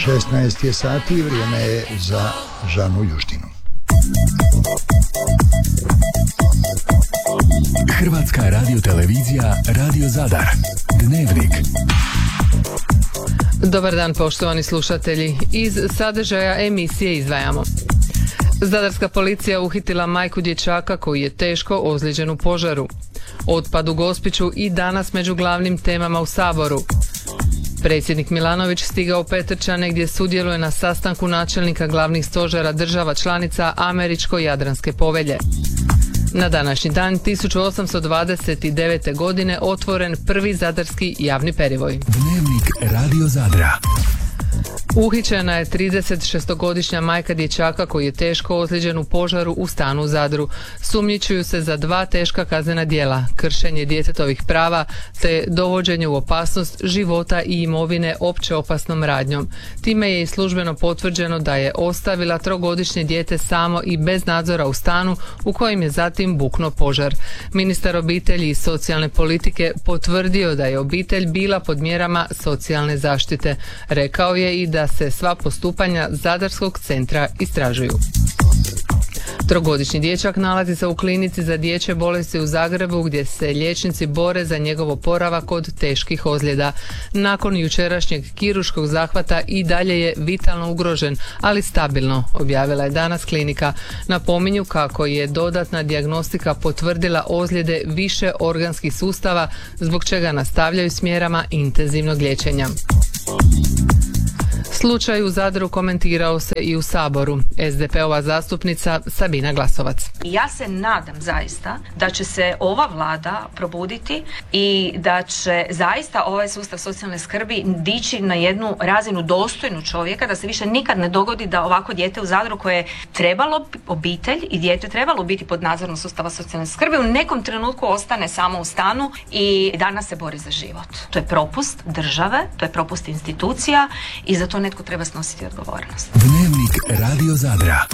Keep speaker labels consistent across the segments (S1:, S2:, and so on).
S1: 16 je sati, vrijeme je za Žanu Juštinu.
S2: Hrvatska radiotelevizija Radio Zadar. Dnevnik.
S3: Dobar dan, poštovani slušatelji. Iz sadržaja emisije izdvajamo. Zadarska policija uhitila majku dječaka koji je teško ozlijeđen u požaru. Otpad u Gospiću i danas među glavnim temama u Saboru. Predsjednik Milanović stigao u Petrčane gdje sudjeluje na sastanku načelnika glavnih stožera država članica Američko-Jadranske povelje. Na današnji dan 1829. godine otvoren prvi zadarski javni perivoj.
S2: Dnevnik Radio Zadra.
S3: Uhićena je 36-godišnja majka dječaka koji je teško ozlijeđen u požaru u stanu u Zadru. Sumnjičuju se za 2 teška kaznena djela, kršenje djetetovih prava te dovođenje u opasnost života i imovine opće opasnom radnjom. Time je i službeno potvrđeno da je ostavila 3-godišnje dijete samo i bez nadzora u stanu u kojem je zatim buknuo požar. Ministar obitelji i socijalne politike potvrdio da je obitelj bila pod mjerama socijalne zaštite. Rekao je i da se sva postupanja Zadarskog centra istražuju. 3-godišnji dječak nalazi se u klinici za dječje bolesti u Zagrebu gdje se liječnici bore za njegov oporavak od teških ozljeda. Nakon jučerašnjeg kirurškog zahvata i dalje je vitalno ugrožen, ali stabilno, objavila je danas klinika. Napominju kako je dodatna dijagnostika potvrdila ozljede više organskih sustava, zbog čega nastavljaju s mjerama intenzivnog liječenja. Slučaj u Zadru komentirao se i u Saboru. SDP-ova zastupnica Sabina Glasovac.
S4: Ja se nadam zaista da će se ova vlada probuditi i da će zaista ovaj sustav socijalne skrbi dići na jednu razinu dostojnu čovjeka, da se više nikad ne dogodi da ovako dijete u Zadru koje je trebalo, obitelj i dijete trebalo biti pod nadzorom sustava socijalne skrbi, u nekom trenutku ostane samo u stanu i danas se bori za život. To je propust države, to je propust institucija i za to netko treba snositi odgovornost.
S2: Dnevnik Radio Zadra.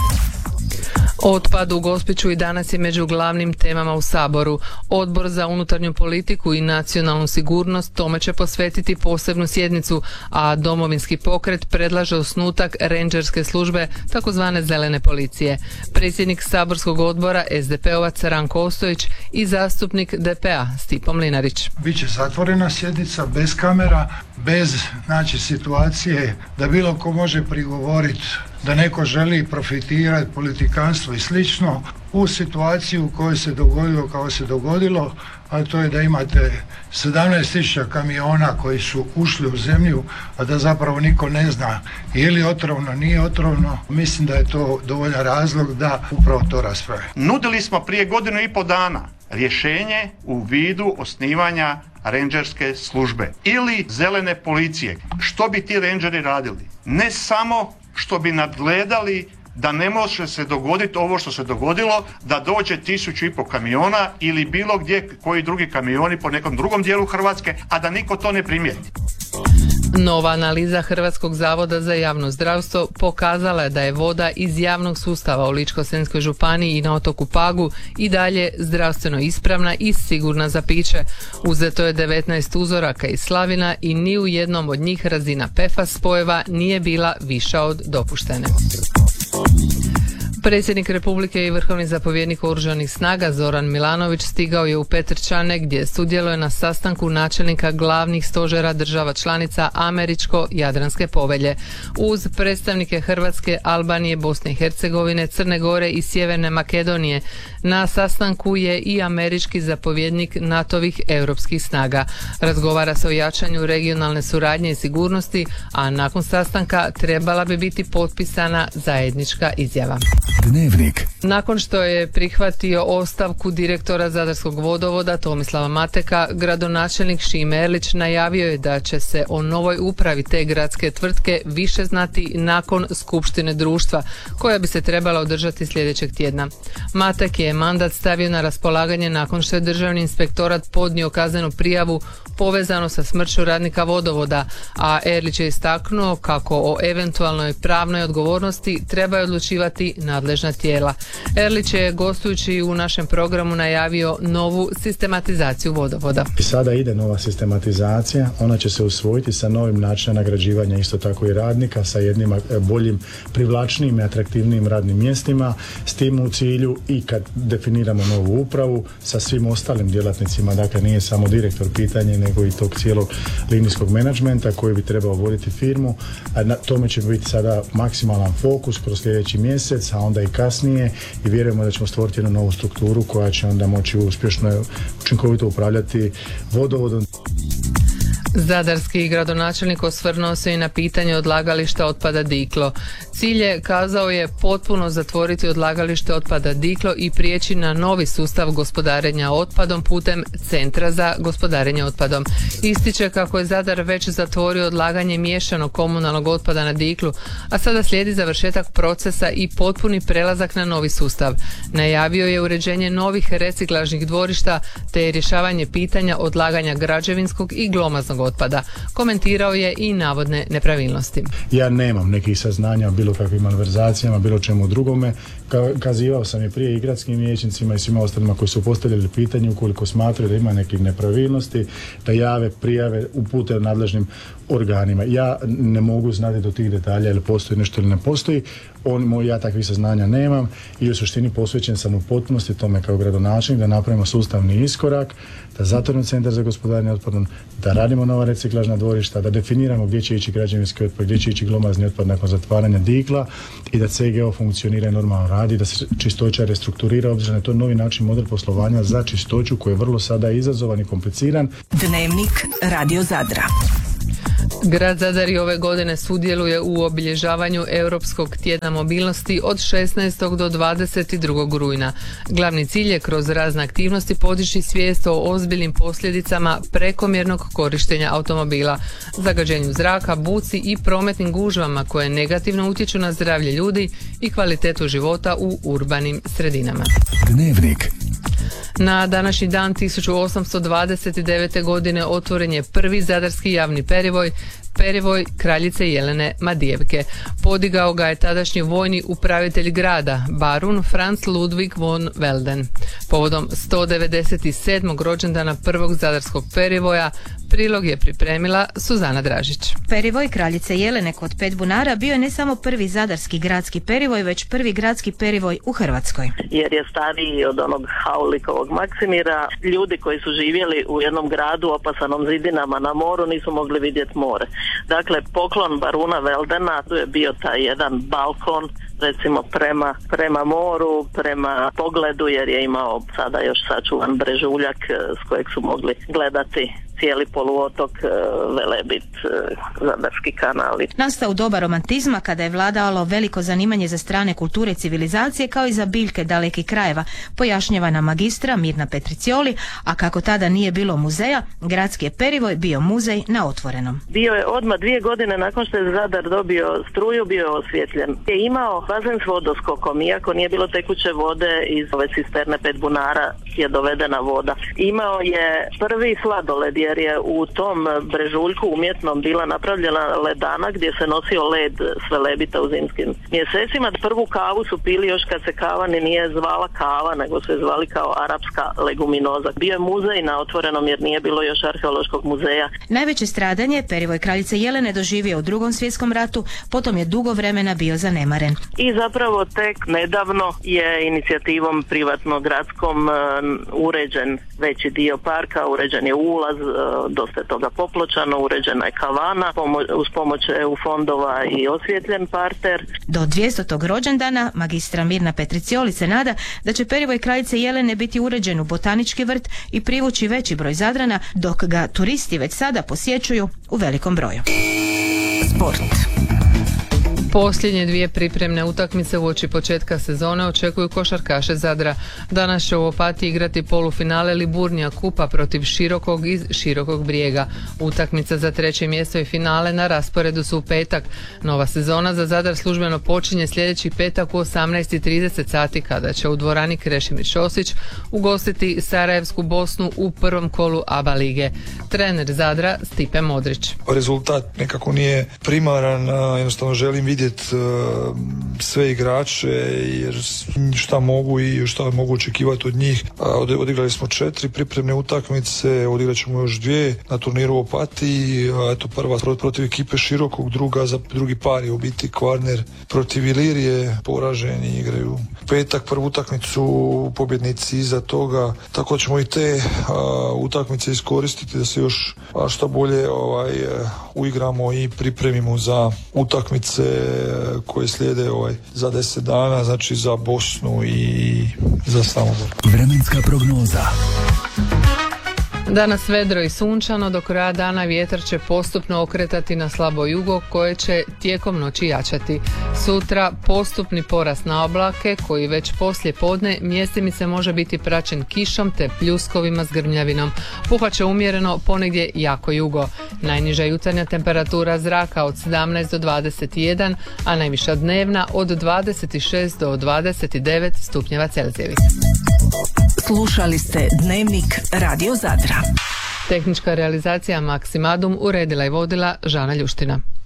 S3: Otpad u Gospiću i danas je među glavnim temama u Saboru. Odbor za unutarnju politiku i nacionalnu sigurnost tome će posvetiti posebnu sjednicu, a Domovinski pokret predlaže osnutak rendžerske službe, takozvane zelene policije. Predsjednik saborskog odbora SDP-ovac Ranko Ostojić i zastupnik DP-a Stipo Mlinarić.
S1: Biće zatvorena sjednica, bez kamera, bez situacije da bilo ko može prigovoriti da neko želi profitirati, politikanstvo i slično u situaciji u kojoj se dogodilo kao se dogodilo, a to je da imate 17.000 kamiona koji su ušli u zemlju, a da zapravo niko ne zna je li otrovno, nije otrovno. Mislim da je to dovoljan razlog da upravo to rasprave.
S5: Nudili smo prije 1,5 dana rješenje u vidu osnivanja rendžerske službe ili zelene policije. Što bi ti rendžeri radili? Ne samo što bi nadgledali da ne može se dogoditi ovo što se dogodilo, da dođe 1.500 kamiona ili bilo gdje koji drugi kamioni po nekom drugom dijelu Hrvatske, a da niko to ne primijeti.
S3: Nova analiza Hrvatskog zavoda za javno zdravstvo pokazala je da je voda iz javnog sustava u Ličko-senjskoj županiji i na otoku Pagu i dalje zdravstveno ispravna i sigurna za piće. Uzeto je 19 uzoraka iz slavina i ni u jednom od njih razina PFAS spojeva nije bila viša od dopuštene. Predsjednik Republike i vrhovni zapovjednik Oružanih snaga Zoran Milanović stigao je u Petrčane gdje sudjeluje na sastanku načelnika glavnih stožera država članica Američko-Jadranske povelje. Uz predstavnike Hrvatske, Albanije, Bosne i Hercegovine, Crne Gore i Sjeverne Makedonije na sastanku je i američki zapovjednik NATO-vih europskih snaga. Razgovara se o jačanju regionalne suradnje i sigurnosti, a nakon sastanka trebala bi biti potpisana zajednička izjava.
S2: Dnevnik.
S3: Nakon što je prihvatio ostavku direktora Zadarskog vodovoda Tomislava Mateka, gradonačelnik Šime Erlić najavio je da će se o novoj upravi te gradske tvrtke više znati nakon skupštine društva, koja bi se trebala održati sljedećeg tjedna. Matek je mandat stavio na raspolaganje nakon što je Državni inspektorat podnio kaznenu prijavu povezano sa smrću radnika vodovoda, a Erlić je istaknuo kako o eventualnoj pravnoj odgovornosti trebaju odlučivati nadležni nadležna tijela. Erlić je gostujući u našem programu najavio novu sistematizaciju vodovoda.
S6: I sada ide nova sistematizacija, ona će se usvojiti sa novim načinom nagrađivanja isto tako i radnika, sa jednim boljim, privlačnijim i atraktivnijim radnim mjestima, s tim u cilju i kad definiramo novu upravu sa svim ostalim djelatnicima, dakle nije samo direktor pitanje, nego i tog cijelog linijskog menadžmenta koji bi trebao voditi firmu, a na tome će biti sada maksimalan fokus kroz sljedeći mjesec, a onda i kasnije, i vjerujemo da ćemo stvoriti jednu novu strukturu koja će onda moći uspješno, učinkovito upravljati vodovodom.
S3: Zadarski gradonačelnik osvrnuo se i na pitanje odlagališta otpada Diklo. Cilj je, kazao je, potpuno zatvoriti odlagalište otpada Diklo i prijeći na novi sustav gospodarenja otpadom putem Centra za gospodarenje otpadom. Ističe kako je Zadar već zatvorio odlaganje miješanog komunalnog otpada na Diklu, a sada slijedi završetak procesa i potpuni prelazak na novi sustav. Najavio je uređenje novih reciklažnih dvorišta te rješavanje pitanja odlaganja građevinskog i glomaznog otpada. Komentirao je i navodne nepravilnosti.
S6: Ja nemam nekih saznanja o bilo kakvim malverzacijama, bilo čemu drugome. Kazivao sam je prije i gradskim vijećnicima i svima ostalima koji su postavljali pitanje, ukoliko smatraju da ima nekih nepravilnosti, da jave, prijave, upute nadležnim organima. Ja ne mogu znati do tih detalja ili postoji nešto ili ne postoji. Ja takvih saznanja nemam i u suštini posvećen sam u potpunosti tome kao gradonačelnik da napravimo sustavni iskorak, da zatvorimo Centar za gospodarenje otpadom, da radimo nova reciklažna dvorišta, da definiramo gdje će ići građevinski otpad, gdje će ići glomazni otpad nakon zatvaranja Dikla i da CGO funkcionira i normalno radi, da se čistoća restrukturira, obzirom je to novi način model poslovanja za čistoću koji je vrlo sada izazovan i kompliciran.
S7: Dnevnik Radio Zadra.
S3: Grad Zadar i ove godine sudjeluje u obilježavanju Europskog tjedna mobilnosti od 16. do 22. rujna. Glavni cilj je kroz razne aktivnosti podići svijest o ozbiljnim posljedicama prekomjernog korištenja automobila, zagađenju zraka, buci i prometnim gužvama koje negativno utječu na zdravlje ljudi i kvalitetu života u urbanim sredinama.
S2: Dnevnik.
S3: Na današnji dan 1829. godine otvoren je prvi zadarski javni perivoj kraljice Jelene Madijevke. Podigao ga je tadašnji vojni upravitelj grada, barun Franz Ludwig von Welden. Povodom 197. rođendana prvog zadarskog perivoja, prilog je pripremila Suzana Dražić.
S8: Perivoj kraljice Jelene kod Pet bunara bio je ne samo prvi zadarski gradski perivoj, već prvi gradski perivoj u Hrvatskoj.
S9: Jer je stariji od onog Haulikovog Maksimira. Ljudi koji su živjeli u jednom gradu opasanom zidinama na moru nisu mogli vidjeti more. Dakle, poklon baruna Weldena, tu je bio taj jedan balkon, recimo prema moru, prema pogledu, jer je imao sada još sačuvan brežuljak s kojeg su mogli gledati cijeli poluotok, Velebit, Zadarski kanal.
S8: Nastao u doba romantizma kada je vladalo veliko zanimanje za strane kulture i civilizacije kao i za biljke dalekih krajeva, pojašnjava nam magistra Mirna Petricioli, a kako tada nije bilo muzeja, gradski je perivoj bio muzej na otvorenom.
S9: Bio je odmah 2 godine nakon što je Zadar dobio struju, bio je osvjetljen. Je imao bazen s vodoskokom, iako nije bilo tekuće vode iz ove cisterne Pet bunara je dovedena voda. Imao je prvi sladoled, jer je u tom brežuljku umjetnom bila napravljena ledana gdje se nosio led s Velebita u zimskim mjesecima. Prvu kavu su pili još kad se kava nije zvala kava, nego se zvali kao arapska leguminoza. Bio je muzej na otvorenom jer nije bilo još arheološkog muzeja.
S8: Najveće stradanje perivoj kraljice Jelene doživio u Drugom svjetskom ratu, potom je dugo vremena bio zanemaren.
S9: I zapravo tek nedavno je inicijativom privatno gradskom uređen veći dio parka, uređen je ulaz, dosta je toga popločano, uređena je kavana, uz pomoć EU fondova i osvjetljen parter.
S8: Do 200. rođendana magistra Mirna Petricioli se nada da će perivoj kraljice Jelene biti uređen u botanički vrt i privući veći broj Zadrana, dok ga turisti već sada posjećuju u velikom broju.
S7: Sport.
S3: Posljednje 2 pripremne utakmice uoči početka sezone očekuju košarkaše Zadra. Danas će u Opatiji igrati polufinale Liburnija kupa protiv Širokog iz Širokog Brijega. Utakmica za 3. mjesto i finale na rasporedu su u petak. Nova sezona za Zadar službeno počinje sljedeći petak u 18:30 sati kada će u dvorani Krešimir Ćosić ugostiti Sarajevsku Bosnu u prvom kolu ABA lige. Trener Zadra Stipe Modrić.
S10: Rezultat nekako nije primaran, jednostavno želim vidjeti vidjeti sve igrače, jer šta mogu i šta mogu očekivati od njih. Odigrali smo 4 pripremne utakmice, odigrat ćemo još 2 na turniru u Opatiji. Eto, prva protiv ekipe Širokog, druga za drugi par je u biti Kvarner protiv Ilirije, poraženi, igraju petak prvu utakmicu, pobjednici iza toga, tako ćemo i te utakmice iskoristiti da se još što bolje uigramo i pripremimo za utakmice koje slijede za 10 dana, znači za Bosnu i za Samobor.
S2: Vremenska prognoza.
S3: Danas vedro i sunčano, do kraja dana vjetar će postupno okretati na slabo jugo koje će tijekom noći jačati. Sutra postupni porast na oblake koji već poslije podne mjestimice može biti praćen kišom te pljuskovima s grmljavinom. Puhat će umjereno, ponegdje jako jugo. Najniža jutarnja temperatura zraka od 17 do 21, a najviša dnevna od 26 do 29 stupnjeva Celzijevih.
S7: Slušali ste Dnevnik Radio Zadra.
S3: Tehnička realizacija Maksimadum uredila i vodila Žana Ljuština.